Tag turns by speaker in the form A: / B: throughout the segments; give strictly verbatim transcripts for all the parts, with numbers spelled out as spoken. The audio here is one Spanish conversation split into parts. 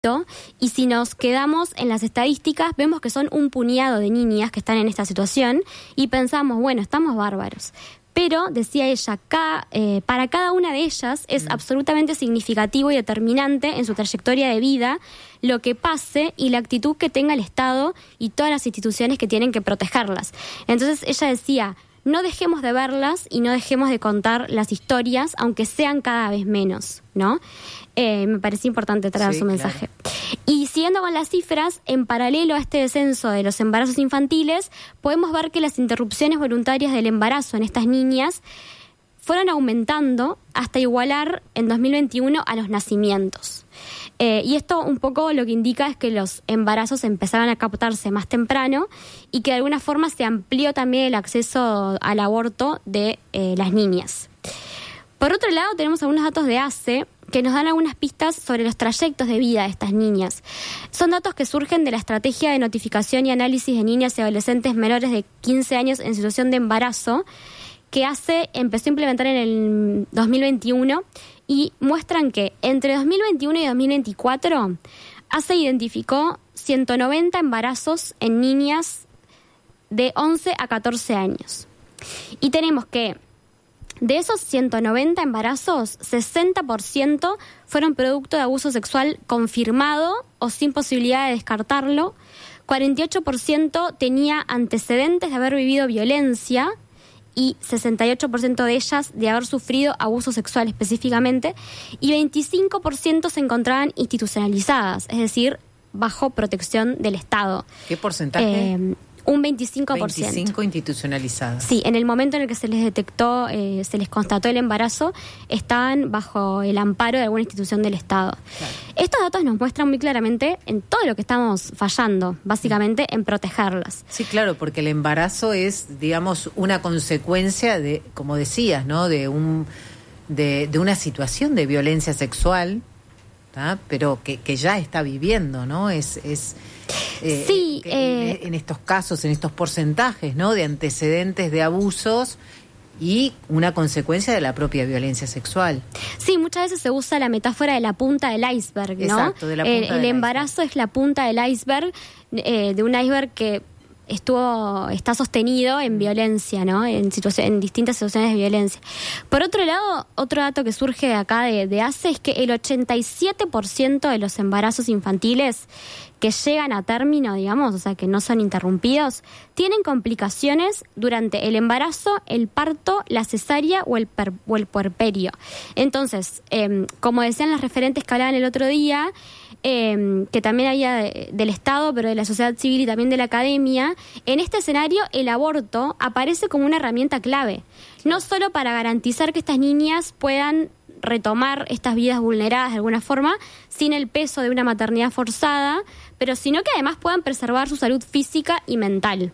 A: Y si nos quedamos en las estadísticas, vemos que son un puñado de niñas que están en esta situación y pensamos, bueno, estamos bárbaros. Pero, decía ella, cada, eh, para cada una de ellas es mm. absolutamente significativo y determinante en su trayectoria de vida lo que pase y la actitud que tenga el Estado y todas las instituciones que tienen que protegerlas. Entonces ella decía, no dejemos de verlas y no dejemos de contar las historias, aunque sean cada vez menos, ¿no? Eh, me parecía importante traer sí, su mensaje. Claro. Y siguiendo con las cifras, en paralelo a este descenso de los embarazos infantiles, podemos ver que las interrupciones voluntarias del embarazo en estas niñas fueron aumentando hasta igualar en dos mil veintiuno a los nacimientos. Eh, y esto un poco lo que indica es que los embarazos empezaron a captarse más temprano y que de alguna forma se amplió también el acceso al aborto de eh, las niñas. Por otro lado, tenemos algunos datos de A C E que nos dan algunas pistas sobre los trayectos de vida de estas niñas. Son datos que surgen de la estrategia de notificación y análisis de niñas y adolescentes menores de quince años en situación de embarazo, que A C E empezó a implementar en el dos mil veintiuno y muestran que entre dos mil veintiuno y dos mil veinticuatro A C E identificó ciento noventa embarazos en niñas de once a catorce años. Y tenemos que de esos ciento noventa embarazos, sesenta por ciento fueron producto de abuso sexual confirmado o sin posibilidad de descartarlo, cuarenta y ocho por ciento tenía antecedentes de haber vivido violencia y sesenta y ocho por ciento de ellas de haber sufrido abuso sexual específicamente, y veinticinco por ciento se encontraban institucionalizadas, es decir, bajo protección del Estado.
B: ¿Qué porcentaje?
A: Eh, un veinticinco por ciento.
B: veinticinco institucionalizadas.
A: Sí, en el momento en el que se les detectó, eh, se les constató el embarazo, estaban bajo el amparo de alguna institución del Estado. Claro. Estos datos nos muestran muy claramente en todo lo que estamos fallando, básicamente en protegerlas.
B: Sí, claro, porque el embarazo es, digamos, una consecuencia de, como decías, ¿no? De un de, de una situación de violencia sexual, ¿tá? Pero que, que ya está viviendo, ¿no? Es es Eh,
A: sí,
B: eh,
A: en,
B: en estos casos, en estos porcentajes, ¿no? De antecedentes de abusos y una consecuencia de la propia violencia sexual.
A: Sí, muchas veces se usa la metáfora de la punta del iceberg, ¿no?
B: Exacto, de la punta
A: el,
B: del
A: el embarazo
B: iceberg.
A: Es la punta del iceberg, eh, de un iceberg que estuvo está sostenido en violencia, ¿no? En situación, en distintas situaciones de violencia. Por otro lado, otro dato que surge de acá de, de A C E es que el ochenta y siete por ciento de los embarazos infantiles que llegan a término, digamos, o sea, que no son interrumpidos, tienen complicaciones durante el embarazo, el parto, la cesárea o el, per, o el puerperio. Entonces, eh, como decían las referentes que hablaban el otro día, eh, que también había de, del Estado, pero de la sociedad civil y también de la academia, en este escenario el aborto aparece como una herramienta clave, no solo para garantizar que estas niñas puedan retomar estas vidas vulneradas de alguna forma sin el peso de una maternidad forzada, pero sino que además puedan preservar su salud física y mental.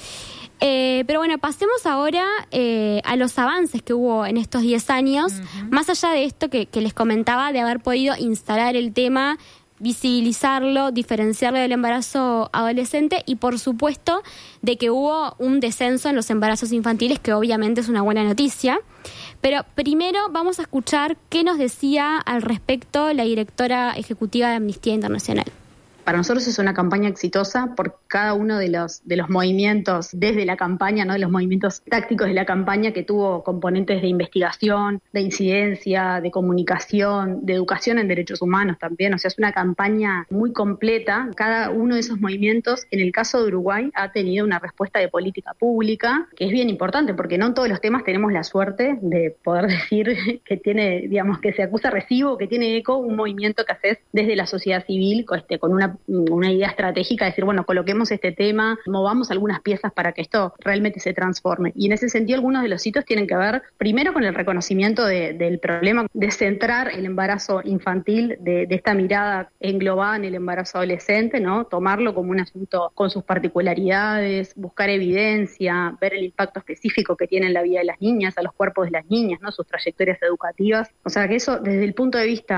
A: Eh, pero bueno, pasemos ahora eh, a los avances que hubo en estos diez años, uh-huh. Más allá de esto que, que les comentaba, de haber podido instalar el tema, visibilizarlo, diferenciarlo del embarazo adolescente y por supuesto de que hubo un descenso en los embarazos infantiles, que obviamente es una buena noticia. Pero primero vamos a escuchar qué nos decía al respecto la directora ejecutiva de Amnistía Internacional.
C: Para nosotros es una campaña exitosa por cada uno de los de los movimientos desde la campaña, ¿no? De los movimientos tácticos de la campaña, que tuvo componentes de investigación, de incidencia, de comunicación, de educación en derechos humanos también. O sea, es una campaña muy completa. Cada uno de esos movimientos, en el caso de Uruguay, ha tenido una respuesta de política pública, que es bien importante, porque no en todos los temas tenemos la suerte de poder decir que tiene, digamos, que se acusa recibo, que tiene eco un movimiento que haces desde la sociedad civil, con, este, con una una idea estratégica de decir, bueno, coloquemos este tema, movamos algunas piezas para que esto realmente se transforme. Y en ese sentido, algunos de los hitos tienen que ver, primero, con el reconocimiento de, del problema de centrar el embarazo infantil, de, de esta mirada englobada en el embarazo adolescente, ¿no? Tomarlo como un asunto con sus particularidades, buscar evidencia, ver el impacto específico que tiene en la vida de las niñas, a los cuerpos de las niñas, ¿no? Sus trayectorias educativas. O sea, que eso, desde el punto de vista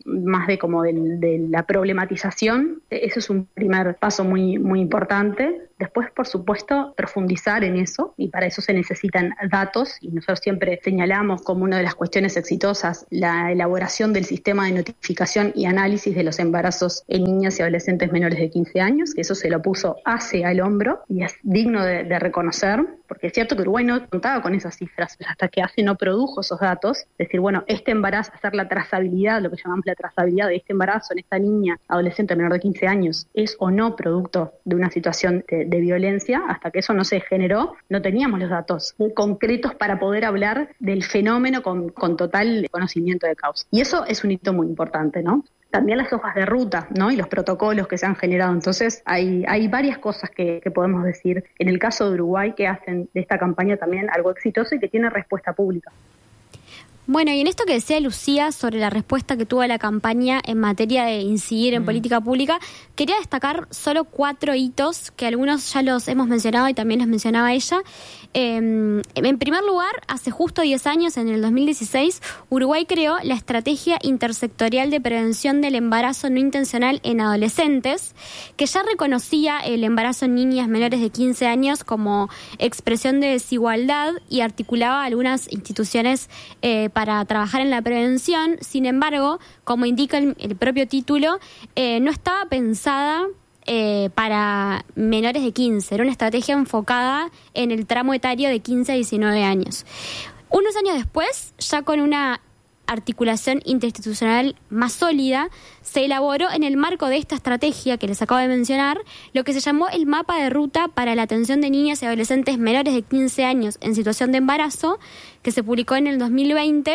C: más de como de, de la problematización. Eso es un primer paso muy, muy importante. Después, por supuesto, profundizar en eso, y para eso se necesitan datos, y nosotros siempre señalamos como una de las cuestiones exitosas la elaboración del sistema de notificación y análisis de los embarazos en niñas y adolescentes menores de quince años, que eso se lo puso ACE al hombro, y es digno de, de reconocer, porque es cierto que Uruguay no contaba con esas cifras, hasta que ACE no produjo esos datos, es decir, bueno, este embarazo, hacer la trazabilidad, lo que llamamos la trazabilidad de este embarazo en esta niña adolescente menor de quince años, es o no producto de una situación de, de violencia. Hasta que eso no se generó, no teníamos los datos concretos para poder hablar del fenómeno con, con total conocimiento de causa. Y eso es un hito muy importante, ¿no? También las hojas de ruta, ¿no? Y los protocolos que se han generado. Entonces, hay, hay varias cosas que, que podemos decir en el caso de Uruguay que hacen de esta campaña también algo exitoso y que tiene respuesta pública.
A: Bueno, y en esto que decía Lucía sobre la respuesta que tuvo la campaña en materia de incidir en mm. política pública, quería destacar solo cuatro hitos que algunos ya los hemos mencionado y también los mencionaba ella. Eh, en primer lugar, hace justo diez años, en el dos mil dieciséis, Uruguay creó la Estrategia Intersectorial de Prevención del Embarazo No Intencional en Adolescentes, que ya reconocía el embarazo en niñas menores de quince años como expresión de desigualdad y articulaba algunas instituciones eh, para trabajar en la prevención. Sin embargo, como indica el, el propio título, eh, no estaba pensada Eh, para menores de quince. Era una estrategia enfocada en el tramo etario de quince a diecinueve años. Unos años después, ya con una articulación interinstitucional más sólida, se elaboró en el marco de esta estrategia que les acabo de mencionar, lo que se llamó el Mapa de Ruta para la Atención de Niñas y Adolescentes Menores de quince años en Situación de Embarazo, que se publicó en el dos mil veinte,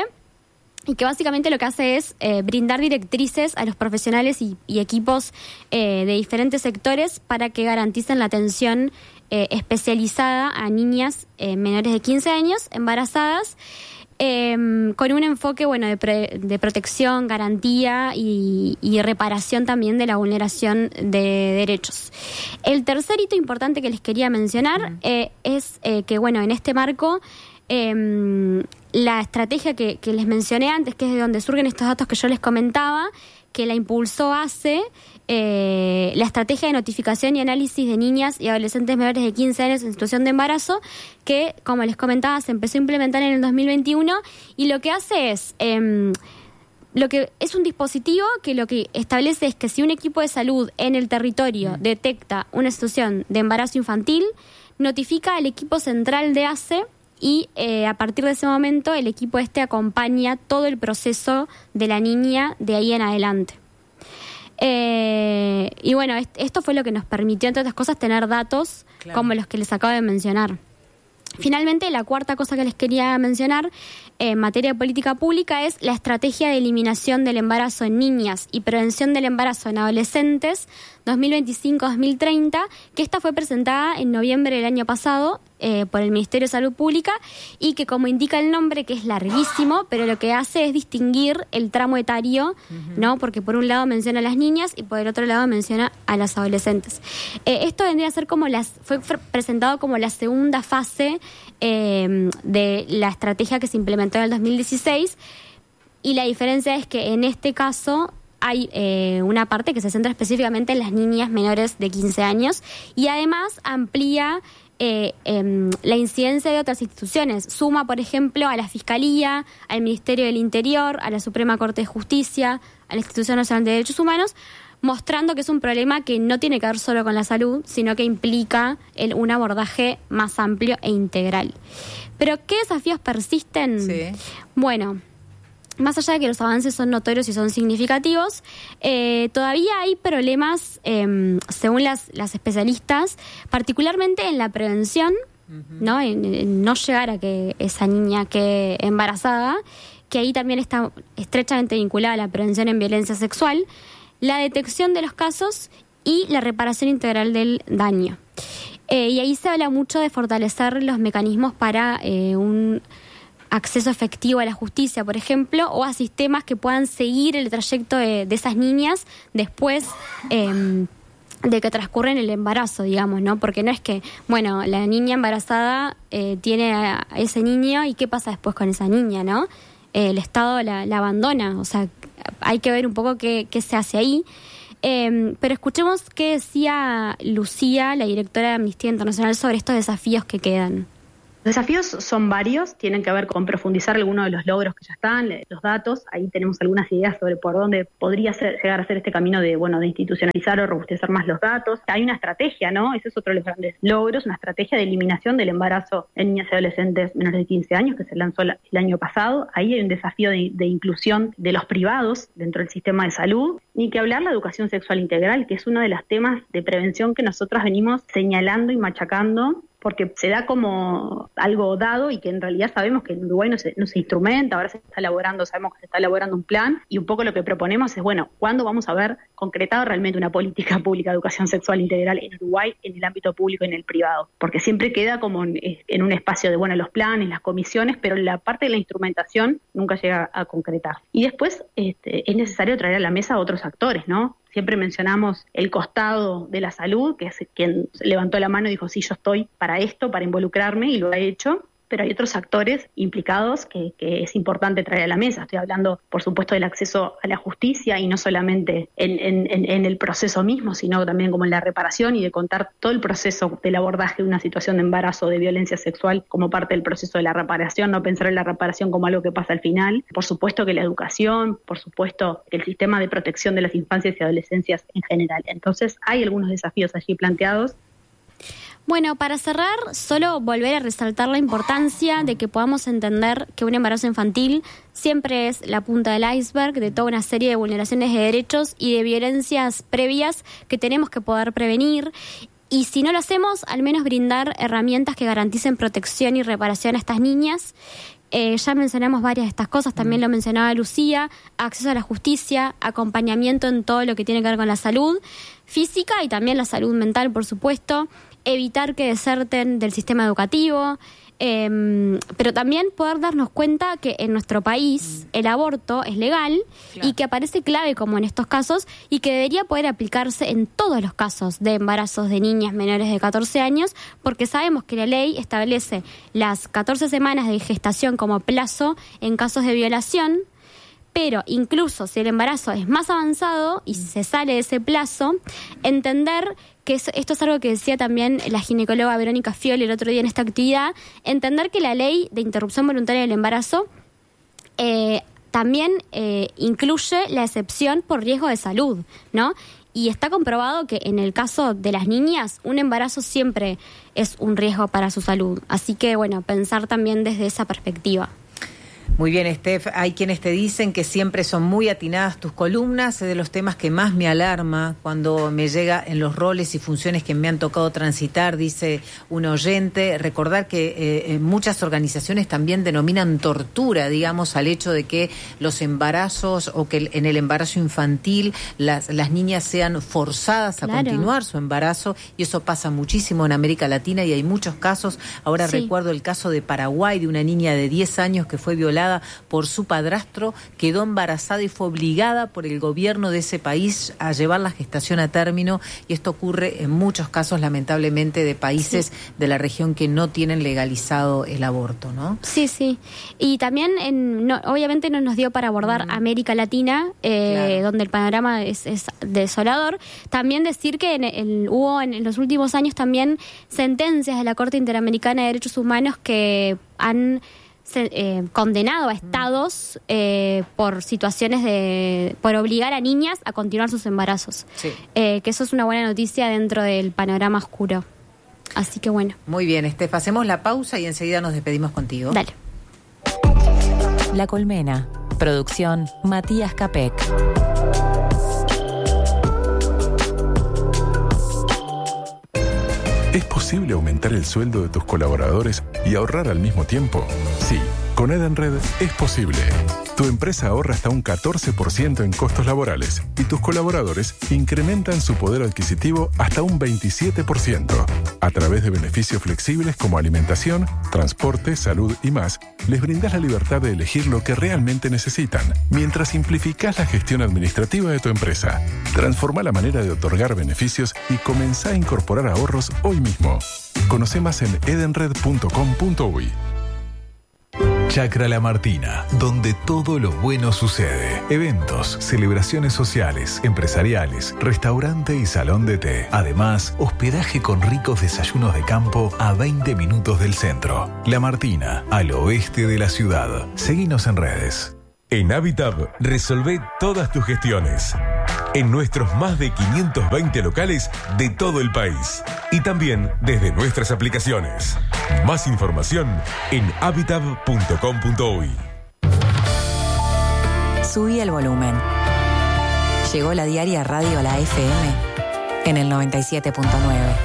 A: y que básicamente lo que hace es eh, brindar directrices a los profesionales y, y equipos eh, de diferentes sectores para que garanticen la atención eh, especializada a niñas eh, menores de quince años embarazadas, eh, con un enfoque bueno de, pre, de protección, garantía y, y reparación también de la vulneración de derechos. El tercer hito importante que les quería mencionar uh-huh. eh, es eh, que bueno en este marco Eh, la estrategia que, que les mencioné antes, que es de donde surgen estos datos que yo les comentaba, que la impulsó ACE, eh, la estrategia de notificación y análisis de niñas y adolescentes menores de quince años en situación de embarazo, que, como les comentaba, se empezó a implementar en el dos mil veintiuno, y lo que hace es... Eh, Lo que es un dispositivo que lo que establece es que si un equipo de salud en el territorio mm. detecta una situación de embarazo infantil, notifica al equipo central de ACE, y eh, a partir de ese momento el equipo este acompaña todo el proceso de la niña de ahí en adelante. Eh, y bueno, est- esto fue lo que nos permitió, entre otras cosas, tener datos claro. como los que les acabo de mencionar. Finalmente, la cuarta cosa que les quería mencionar eh, en materia de política pública es la estrategia de eliminación del embarazo en niñas y prevención del embarazo en adolescentes dos mil veinticinco a dos mil treinta, que esta fue presentada en noviembre del año pasado eh, por el Ministerio de Salud Pública, y que, como indica el nombre, que es larguísimo, pero lo que hace es distinguir el tramo etario, uh-huh. ¿no? Porque por un lado menciona a las niñas y por el otro lado menciona a las adolescentes. Eh, esto vendría a ser como las, fue presentado como la segunda fase eh, de la estrategia que se implementó en el dos mil dieciséis, y la diferencia es que en este caso hay eh, una parte que se centra específicamente en las niñas menores de quince años, y además amplía eh, eh, la incidencia de otras instituciones. Suma, por ejemplo, a la Fiscalía, al Ministerio del Interior, a la Suprema Corte de Justicia, a la Institución Nacional de Derechos Humanos, mostrando que es un problema que no tiene que ver solo con la salud, sino que implica el, un abordaje más amplio e integral. ¿Pero qué desafíos persisten?
B: Sí.
A: Bueno, más allá de que los avances son notorios y son significativos, eh, todavía hay problemas, eh, según las, las especialistas, particularmente en la prevención, uh-huh. ¿no? En, en no llegar a que esa niña quede embarazada, que ahí también está estrechamente vinculada a la prevención en violencia sexual, la detección de los casos y la reparación integral del daño. Eh, y ahí se habla mucho de fortalecer los mecanismos para eh, un acceso efectivo a la justicia, por ejemplo, o a sistemas que puedan seguir el trayecto de, de esas niñas después eh, de que transcurren el embarazo, digamos, ¿no? Porque no es que, bueno, la niña embarazada eh, tiene a ese niño y qué pasa después con esa niña, ¿no? Eh, el Estado la, la abandona, o sea, hay que ver un poco qué, qué se hace ahí. Eh, pero escuchemos qué decía Lucía, la directora de Amnistía Internacional, sobre estos desafíos que quedan.
C: Los desafíos son varios, tienen que ver con profundizar algunos de los logros que ya están, los datos. Ahí tenemos algunas ideas sobre por dónde podría ser, llegar a ser este camino de, bueno, de institucionalizar o robustecer más los datos. Hay una estrategia, ¿no? Ese es otro de los grandes logros, una estrategia de eliminación del embarazo en niñas y adolescentes menores de quince años que se lanzó el año pasado. Ahí hay un desafío de, de inclusión de los privados dentro del sistema de salud. Ni que hablar la educación sexual integral, que es uno de los temas de prevención que nosotras venimos señalando y machacando, porque se da como algo dado y que en realidad sabemos que en Uruguay no se, no se instrumenta, ahora se está elaborando, sabemos que se está elaborando un plan, y un poco lo que proponemos es, bueno, ¿cuándo vamos a ver concretado realmente una política pública de educación sexual integral en Uruguay, en el ámbito público y en el privado? Porque siempre queda como en, en un espacio de, bueno, los planes, las comisiones, pero la parte de la instrumentación nunca llega a concretar. Y después este, es necesario traer a la mesa a otros actores, ¿no? Siempre mencionamos el costado de la salud, que es quien levantó la mano y dijo, sí, yo estoy para esto, para involucrarme, y lo ha hecho. Pero hay otros actores implicados que, que es importante traer a la mesa. Estoy hablando, por supuesto, del acceso a la justicia, y no solamente en, en, en el proceso mismo, sino también como en la reparación, y de contar todo el proceso del abordaje de una situación de embarazo o de violencia sexual como parte del proceso de la reparación, no pensar en la reparación como algo que pasa al final. Por supuesto que la educación, por supuesto que el sistema de protección de las infancias y adolescencias en general. Entonces hay algunos desafíos allí planteados.
A: Bueno, para cerrar, solo volver a resaltar la importancia de que podamos entender que un embarazo infantil siempre es la punta del iceberg de toda una serie de vulneraciones de derechos y de violencias previas que tenemos que poder prevenir. Y si no lo hacemos, al menos brindar herramientas que garanticen protección y reparación a estas niñas. Eh, ya mencionamos varias de estas cosas, también lo mencionaba Lucía: acceso a la justicia, acompañamiento en todo lo que tiene que ver con la salud física y también la salud mental, por supuesto, evitar que deserten del sistema educativo, eh, pero también poder darnos cuenta que en nuestro país el aborto es legal, claro, y que aparece clave como en estos casos, y que debería poder aplicarse en todos los casos de embarazos de niñas menores de catorce años, porque sabemos que la ley establece las catorce semanas de gestación como plazo en casos de violación. Pero incluso si el embarazo es más avanzado y se sale de ese plazo, entender que eso, esto es algo que decía también la ginecóloga Verónica Fiol el otro día en esta actividad, entender que la ley de interrupción voluntaria del embarazo eh, también eh, incluye la excepción por riesgo de salud, ¿no? Y está comprobado que en el caso de las niñas, un embarazo siempre es un riesgo para su salud. Así que, bueno, pensar también desde esa perspectiva.
B: Muy bien, Steph. Hay quienes te dicen que siempre son muy atinadas tus columnas. Es de los temas que más me alarma cuando me llega en los roles y funciones que me han tocado transitar, dice un oyente. Recordar que eh, muchas organizaciones también denominan tortura, digamos, al hecho de que los embarazos o que en el embarazo infantil las, las niñas sean forzadas a claro. continuar su embarazo, y eso pasa muchísimo en América Latina y hay muchos casos. Ahora sí. recuerdo el caso de Paraguay, de una niña de diez años que fue violada por su padrastro, quedó embarazada y fue obligada por el gobierno de ese país a llevar la gestación a término, y esto ocurre en muchos casos, lamentablemente, de países sí. de la región que no tienen legalizado el aborto, ¿no? Sí, sí. Y también, en, no, obviamente no nos dio para abordar mm. América Latina, eh, claro. donde el panorama es, es desolador. También decir que en el, hubo en, en los últimos años también sentencias de la Corte Interamericana de Derechos Humanos que han Se, eh, condenado a estados eh, por situaciones de por obligar a niñas a continuar sus embarazos, sí. eh, que eso es una buena noticia dentro del panorama oscuro. Así que bueno. Muy bien, Estef, hacemos la pausa y enseguida nos despedimos contigo. Dale.
D: La Colmena, producción Matías Capek.
E: ¿Es posible aumentar el sueldo de tus colaboradores y ahorrar al mismo tiempo? Sí, con Edenred es posible. Tu empresa ahorra hasta un catorce por ciento en costos laborales y tus colaboradores incrementan su poder adquisitivo hasta un veintisiete por ciento. A través de beneficios flexibles como alimentación, transporte, salud y más, les brindas la libertad de elegir lo que realmente necesitan, mientras simplificás la gestión administrativa de tu empresa. Transforma la manera de otorgar beneficios y comenzá a incorporar ahorros hoy mismo. Conoce más en edenred punto com punto uy.
F: Chacra La Martina, donde todo lo bueno sucede. Eventos, celebraciones sociales, empresariales, restaurante y salón de té. Además, hospedaje con ricos desayunos de campo a veinte minutos del centro. La Martina, al oeste de la ciudad. Seguinos en redes.
G: En Habitab, resolvé todas tus gestiones. En nuestros más de quinientos veinte locales de todo el país. Y también desde nuestras aplicaciones. Más información en habitab punto com punto uy.
D: Subí el volumen. Llegó la diaria Radio La F M en el noventa y siete punto nueve.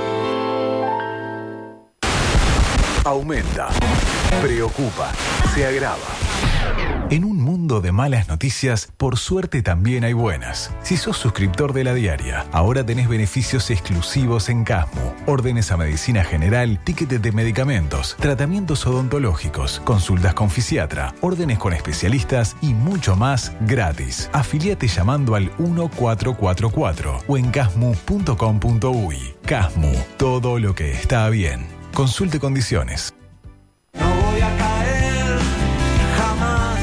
F: Aumenta, preocupa, se agrava. En un mundo de malas noticias, por suerte también hay buenas. Si sos suscriptor de La Diaria, ahora tenés beneficios exclusivos en Casmu. Órdenes a medicina general, tickets de medicamentos, tratamientos odontológicos, consultas con fisiatra, órdenes con especialistas y mucho más gratis. Afiliate llamando al uno cuatro cuatro cuatro o en casmu punto com punto uy. Casmu, todo lo que está bien. Consulte condiciones.
H: No voy a caer jamás,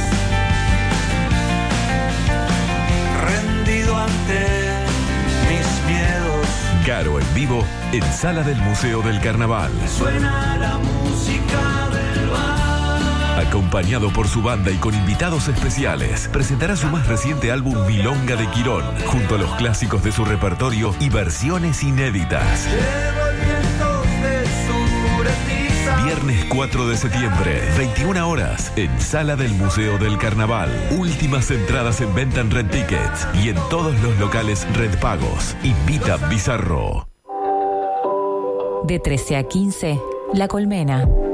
H: rendido ante mis miedos.
G: Caro en vivo en Sala del Museo del Carnaval.
H: Suena la música del bar.
G: Acompañado por su banda y con invitados especiales, presentará su más reciente álbum Milonga de Quirón, junto a los clásicos de su repertorio y versiones inéditas.
H: Llevo el viento de su reprisa.
G: Viernes cuatro de septiembre, veintiuna horas, en Sala del Museo del Carnaval. Últimas entradas en venta en Red Tickets y en todos los locales Red Pagos. Invita Bizarro.
D: De trece a quince, La Colmena.